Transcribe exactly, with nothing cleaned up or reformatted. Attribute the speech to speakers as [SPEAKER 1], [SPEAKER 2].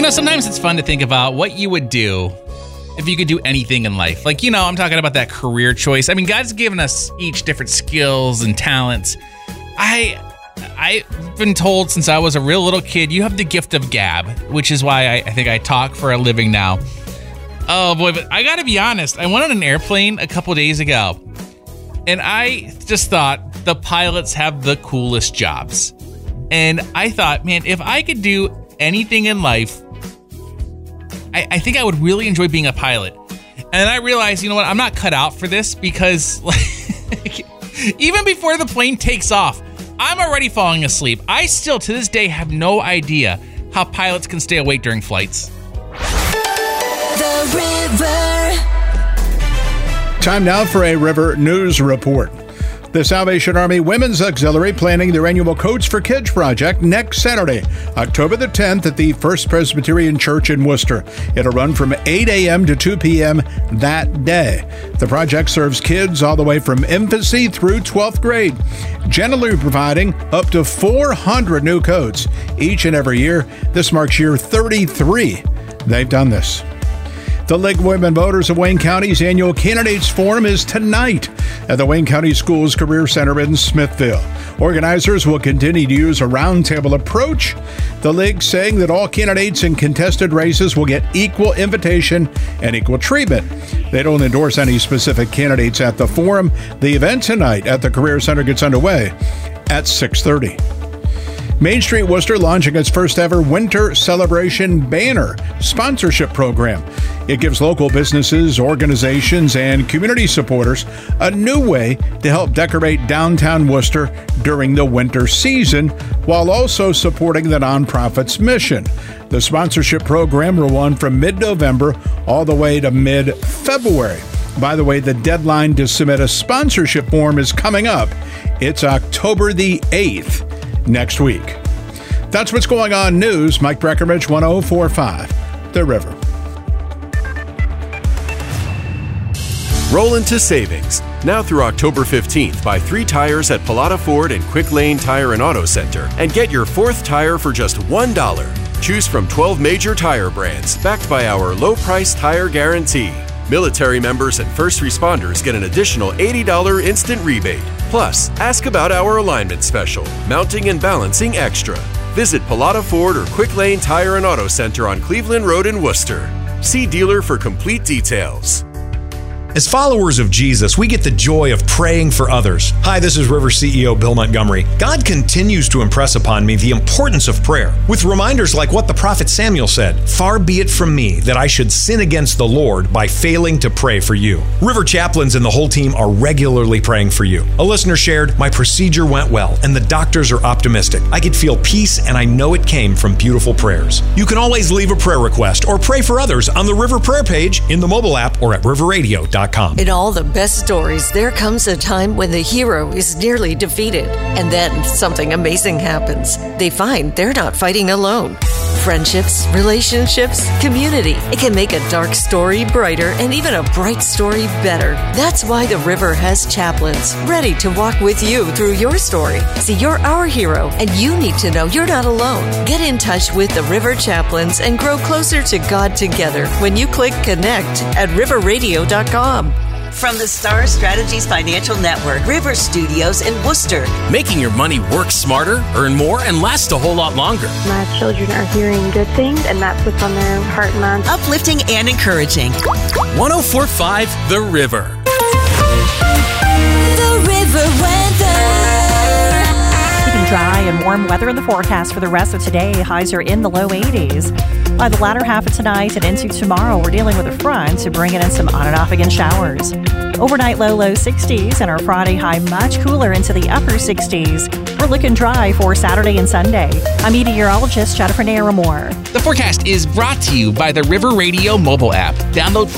[SPEAKER 1] know, sometimes it's fun to think about what you would do if you could do anything in life. Like, you know, I'm talking about that career choice. I mean, God's given us each different skills and talents. I, I've been told since I was a real little kid, you have the gift of gab, which is why I, I think I talk for a living now. Oh boy, but I gotta be honest. I went on an airplane a couple days ago, and I just thought the pilots have the coolest jobs. And I thought, man, if I could do anything in life, I, I think I would really enjoy being a pilot. And I realized, you know what, I'm not cut out for this, because like, even before the plane takes off, I'm already falling asleep. I still, to this day, have no idea how pilots can stay awake during flights.
[SPEAKER 2] The River.
[SPEAKER 3] Time now for a River News Report. The Salvation Army Women's Auxiliary planning their annual Coats for Kids project next Saturday, October the tenth at the First Presbyterian Church in Worcester. It'll run from eight a.m. to two p.m. that day. The project serves kids all the way from infancy through twelfth grade, generally providing up to four hundred new coats each and every year. This marks year thirty-three they've done this. The League of Women Voters of Wayne County's annual Candidates Forum is tonight at the Wayne County Schools Career Center in Smithville. Organizers will continue to use a roundtable approach. The League saying that all candidates in contested races will get equal invitation and equal treatment. They don't endorse any specific candidates at the forum. The event tonight at the Career Center gets underway at six thirty. Main Street Worcester launching its first ever Winter Celebration Banner sponsorship program. It gives local businesses, organizations, and community supporters a new way to help decorate downtown Worcester during the winter season, while also supporting the nonprofit's mission. The sponsorship program will run from mid-November all the way to mid-February. By the way, the deadline to submit a sponsorship form is coming up. It's October the eighth. Next week. That's what's going on news. Mike Breckenridge, one oh four point five, The River.
[SPEAKER 4] Roll into savings. Now through October fifteenth, buy three tires at Pilata Ford and Quick Lane Tire and Auto Center and get your fourth tire for just one dollar. Choose from twelve major tire brands backed by our low-price tire guarantee. Military members and first responders get an additional eighty dollars instant rebate. Plus, ask about our alignment special, mounting and balancing extra. Visit Pilata Ford or Quick Lane Tire and Auto Center on Cleveland Road in Worcester. See dealer for complete details.
[SPEAKER 5] As followers of Jesus, we get the joy of praying for others. Hi, this is River C E O Bill Montgomery. God continues to impress upon me the importance of prayer, with reminders like what the prophet Samuel said, "Far be it from me that I should sin against the Lord by failing to pray for you." River chaplains and the whole team are regularly praying for you. A listener shared, "My procedure went well, and the doctors are optimistic. I could feel peace, and I know it came from beautiful prayers." You can always leave a prayer request or pray for others on the River Prayer page, in the mobile app, or at river radio dot com.
[SPEAKER 2] In all the best stories, there comes a time when the hero is nearly defeated, and then something amazing happens. They find they're not fighting alone. Friendships, relationships, community. It can make a dark story brighter and even a bright story better. That's why the River has chaplains ready to walk with you through your story. See, you're our hero, and you need to know you're not alone. Get in touch with the River chaplains and grow closer to God together when you click connect at river radio dot com.
[SPEAKER 6] From the Star Strategies Financial Network, River Studios in Worcester.
[SPEAKER 7] Making your money work smarter, earn more, and last a whole lot longer.
[SPEAKER 8] My children are hearing good things, and that's what's on their heart and mind.
[SPEAKER 6] Uplifting and encouraging.
[SPEAKER 7] one oh four point five The River.
[SPEAKER 2] The River weather.
[SPEAKER 9] Keeping dry and warm weather in the forecast for the rest of today. Highs are in the low eighties. By the latter half of tonight and into tomorrow, we're dealing with a front to bring in some on and off again showers. Overnight low, low sixties, and our Friday high much cooler into the upper sixties. We're looking dry for Saturday and Sunday. I'm meteorologist Jennifer Naramore.
[SPEAKER 1] The forecast is brought to you by the River Radio mobile app. Download